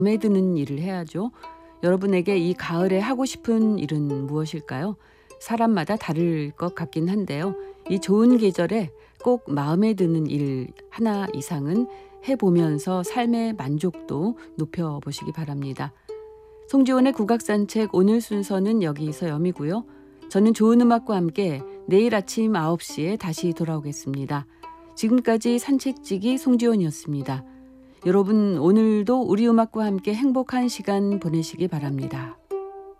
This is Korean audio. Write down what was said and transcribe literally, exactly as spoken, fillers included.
마음에 드는 일을 해야죠. 여러분에게 이 가을에 하고 싶은 일은 무엇일까요? 사람마다 다를 것 같긴 한데요. 이 좋은 계절에 꼭 마음에 드는 일 하나 이상은 해보면서 삶의 만족도 높여보시기 바랍니다. 송지원의 국악산책 오늘 순서는 여기서 여미고요. 저는 좋은 음악과 함께 내일 아침 아홉 시에 다시 돌아오겠습니다. 지금까지 산책지기 송지원이었습니다. 여러분 오늘도 우리 음악과 함께 행복한 시간 보내시기 바랍니다.